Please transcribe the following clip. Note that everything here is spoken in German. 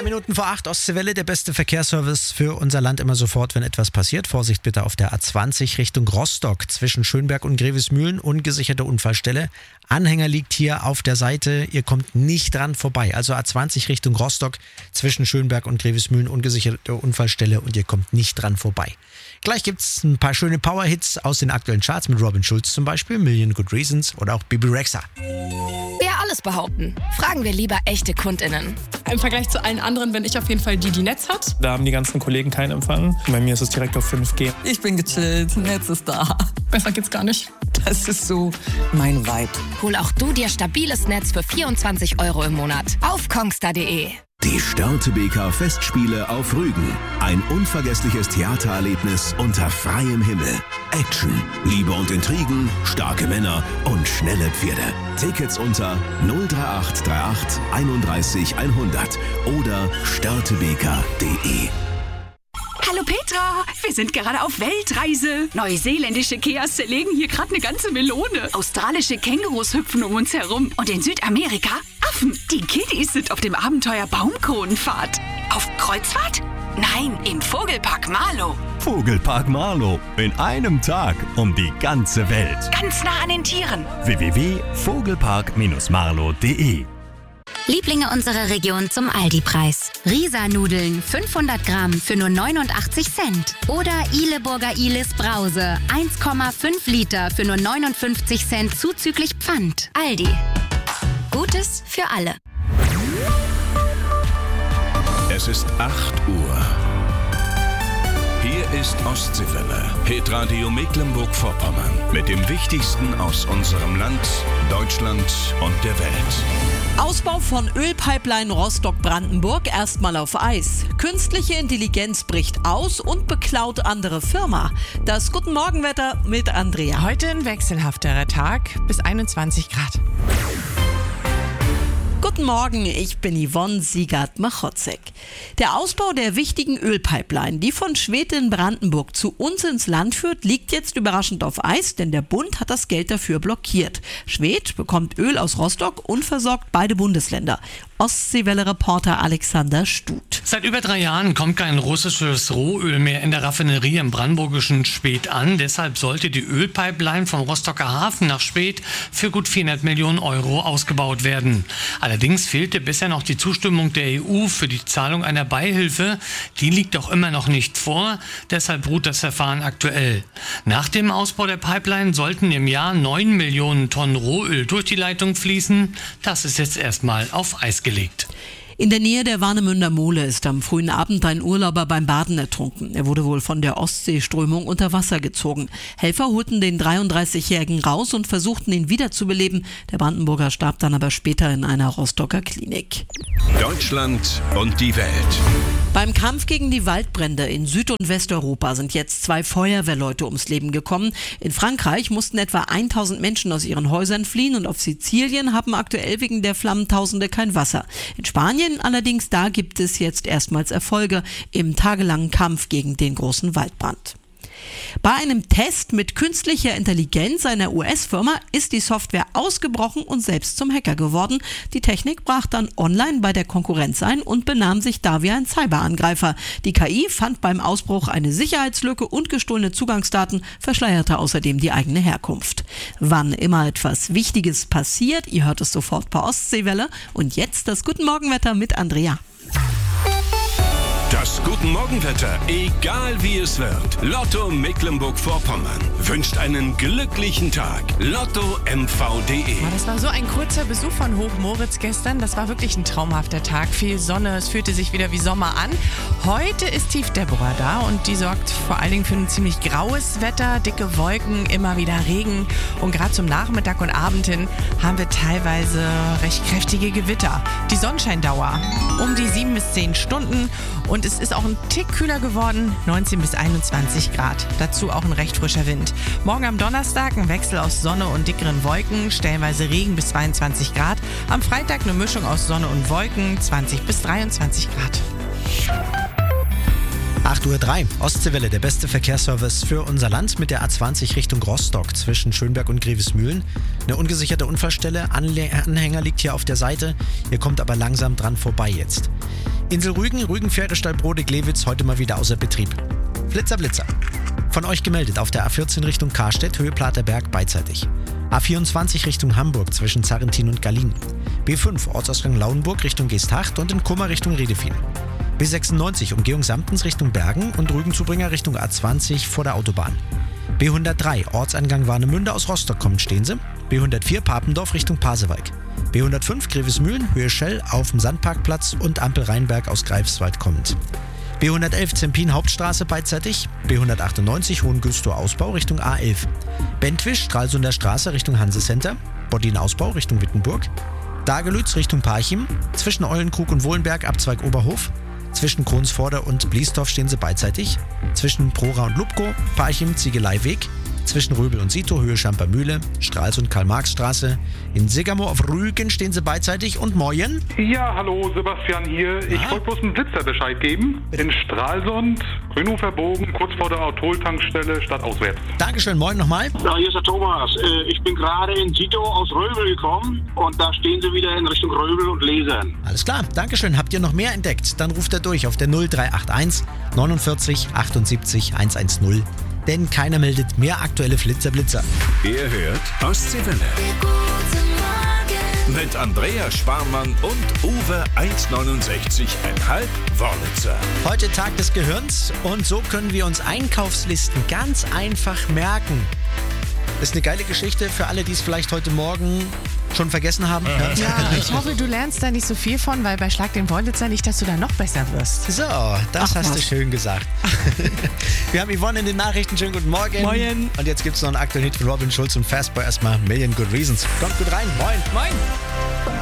Minuten vor 8, Ostseewelle, der beste Verkehrsservice für unser Land immer sofort, wenn etwas passiert. Vorsicht bitte auf der A20 Richtung Rostock zwischen Schönberg und Grevesmühlen, ungesicherte Unfallstelle. Anhänger liegt hier auf der Seite, ihr kommt nicht dran vorbei. Also A20 Richtung Rostock zwischen Schönberg und Grevesmühlen, ungesicherte Unfallstelle und ihr kommt nicht dran vorbei. Gleich gibt's ein paar schöne Power-Hits aus den aktuellen Charts mit Robin Schulz zum Beispiel, Million Good Reasons oder auch Bibi Rexha. Wer alles behaupten, fragen wir lieber echte KundInnen. Im Vergleich zu allen anderen bin ich auf jeden Fall die Netz hat. Da haben die ganzen Kollegen keinen Empfang. Bei mir ist es direkt auf 5G. Ich bin gechillt, Netz ist da. Besser geht's gar nicht. Das ist so mein Vibe. Hol auch du dir stabiles Netz für 24 € im Monat auf kongstar.de. Die Störtebeker Festspiele auf Rügen. Ein unvergessliches Theatererlebnis unter freiem Himmel. Action, Liebe und Intrigen, starke Männer und schnelle Pferde. Tickets unter 03838 31 100 oder störtebeker.de. Hallo Petra, wir sind gerade auf Weltreise. Neuseeländische Keas zerlegen hier gerade eine ganze Melone. Australische Kängurus hüpfen um uns herum. Und in Südamerika Affen. Die Kiddies sind auf dem Abenteuer Baumkronenfahrt. Auf Kreuzfahrt? Nein, im Vogelpark Marlow. Vogelpark Marlow. In einem Tag um die ganze Welt. Ganz nah an den Tieren. www.vogelpark-marlow.de. Lieblinge unserer Region zum Aldi-Preis. Risa-Nudeln 500 Gramm für nur 89 Cent. Oder Ihleburger Ihles Brause 1,5 Liter für nur 59 Cent zuzüglich Pfand. Aldi. Gutes für alle. Es ist 8 Uhr. Hier ist Ostseewelle, Hitradio Mecklenburg-Vorpommern. Mit dem Wichtigsten aus unserem Land, Deutschland und der Welt. Ausbau von Ölpipeline Rostock-Brandenburg erstmal auf Eis. Künstliche Intelligenz bricht aus und beklaut andere Firma. Das Guten Morgenwetter mit Andrea. Heute ein wechselhafterer Tag bis 21 Grad. Guten Morgen, ich bin Yvonne Siegert-Machotzek. Der Ausbau der wichtigen Ölpipeline, die von Schwedt in Brandenburg zu uns ins Land führt, liegt jetzt überraschend auf Eis, denn der Bund hat das Geld dafür blockiert. Schwedt bekommt Öl aus Rostock und versorgt beide Bundesländer. Ostseewelle-Reporter Alexander Stut. Seit über 3 Jahren kommt kein russisches Rohöl mehr in der Raffinerie im brandenburgischen Schwedt an. Deshalb sollte die Ölpipeline vom Rostocker Hafen nach Schwedt für gut 400 Millionen € ausgebaut werden. Allerdings fehlte bisher noch die Zustimmung der EU für die Zahlung einer Beihilfe. Die liegt auch immer noch nicht vor. Deshalb ruht das Verfahren aktuell. Nach dem Ausbau der Pipeline sollten im Jahr 9 Millionen Tonnen Rohöl durch die Leitung fließen. Das ist jetzt erstmal auf Eis gelegt. In der Nähe der Warnemünder Mole ist am frühen Abend ein Urlauber beim Baden ertrunken. Er wurde wohl von der Ostseeströmung unter Wasser gezogen. Helfer holten den 33-Jährigen raus und versuchten ihn wiederzubeleben. Der Brandenburger starb dann aber später in einer Rostocker Klinik. Deutschland und die Welt. Beim Kampf gegen die Waldbrände in Süd- und Westeuropa sind jetzt 2 Feuerwehrleute ums Leben gekommen. In Frankreich mussten etwa 1000 Menschen aus ihren Häusern fliehen und auf Sizilien haben aktuell wegen der Flammen Tausende kein Wasser. In Spanien allerdings, da gibt es jetzt erstmals Erfolge im tagelangen Kampf gegen den großen Waldbrand. Bei einem Test mit künstlicher Intelligenz einer US-Firma ist die Software ausgebrochen und selbst zum Hacker geworden. Die Technik brach dann online bei der Konkurrenz ein und benahm sich da wie ein Cyberangreifer. Die KI fand beim Ausbruch eine Sicherheitslücke und gestohlene Zugangsdaten, verschleierte außerdem die eigene Herkunft. Wann immer etwas Wichtiges passiert, ihr hört es sofort bei Ostseewelle. Und jetzt das Guten Morgenwetter mit Andrea. Das Guten Morgenwetter, egal wie es wird. Lotto Mecklenburg-Vorpommern wünscht einen glücklichen Tag. LottoMV.de. Das war so ein kurzer Besuch von Hochmoritz gestern. Das war wirklich ein traumhafter Tag. Viel Sonne, es fühlte sich wieder wie Sommer an. Heute ist Tief Deborah da und die sorgt vor allen Dingen für ein ziemlich graues Wetter, dicke Wolken, immer wieder Regen. Und gerade zum Nachmittag und Abend hin haben wir teilweise recht kräftige Gewitter. Die Sonnenscheindauer um die 7 bis 10 Stunden. Und es ist auch ein Tick kühler geworden, 19 bis 21 Grad. Dazu auch ein recht frischer Wind. Morgen am Donnerstag ein Wechsel aus Sonne und dickeren Wolken, stellenweise Regen bis 22 Grad. Am Freitag eine Mischung aus Sonne und Wolken, 20 bis 23 Grad. 8:03 Uhr, Ostseewelle, der beste Verkehrsservice für unser Land mit der A20 Richtung Rostock zwischen Schönberg und Grevesmühlen. Eine ungesicherte Unfallstelle, Anhänger liegt hier auf der Seite, ihr kommt aber langsam dran vorbei jetzt. Insel Rügen, Rügen-Pferdestall Brode-Glewitz heute mal wieder außer Betrieb. Flitzer, Blitzer. Von euch gemeldet auf der A14 Richtung Karstedt, Höhe Platerberg beidseitig. A24 Richtung Hamburg zwischen Zarrentin und Gallien. B5 Ortsausgang Lauenburg Richtung Geesthacht und in Kummer Richtung Redefin. B96 Umgehung Samtens Richtung Bergen und Rügenzubringer Richtung A20 vor der Autobahn. B103 Ortsangang Warnemünde aus Rostock kommend stehen sie. B104 Papendorf Richtung Pasewalk. B105 Grevesmühlen, Höhe Schell auf dem Sandparkplatz und Ampel Rheinberg aus Greifswald kommend. B111 Zempin Hauptstraße beidseitig. B198 Hohengülstor Ausbau Richtung A11. Bentwisch Stralsunder Straße Richtung Hansecenter. Boddin Ausbau Richtung Wittenburg. Dagelütz Richtung Parchim. Zwischen Eulenkrug und Wohlenberg Abzweig Oberhof. Zwischen Kronsvorder und Bliesdorf stehen sie beidseitig. Zwischen Prora und Lubko, Parchim, Ziegeleiweg. Zwischen Röbel und Sito, Höhe Schampermühle, Stralsund Karl-Marx-Straße. In Sigermoor auf Rügen stehen sie beidseitig. Und Moyen? Ja, hallo, Sebastian hier. Ich wollte bloß einen Blitzer Bescheid geben. In Stralsund, Grünhofer Bogen, kurz vor der Autol-Tankstelle, stadtauswärts. Dankeschön, moin nochmal. Ja, hier ist der Thomas. Ich bin gerade in Sito aus Röbel gekommen und da stehen sie wieder in Richtung Röbel und Lesern. Alles klar, Dankeschön. Habt ihr noch mehr entdeckt? Dann ruft er durch auf der 0381 49 78 110. Denn keiner meldet mehr aktuelle Flitzer-Blitzer. Ihr hört Ostseewelle. Mit Andreas Sparmann und Uwe 1,69,5 Wörlitzer. Heute Tag des Gehirns und so können wir uns Einkaufslisten ganz einfach merken. Das ist eine geile Geschichte für alle, die es vielleicht heute Morgen schon vergessen haben. Ja, ich hoffe, du lernst da nicht so viel von, weil bei Schlag den Wörlitzer nicht, dass du da noch besser wirst. So, das hast du schön gesagt. Wir haben Yvonne in den Nachrichten. Schönen guten Morgen. Moin. Und jetzt gibt es noch einen aktuellen Hit von Robin Schulz und Fastboy. Erstmal Million Good Reasons. Kommt gut rein. Moin. Moin.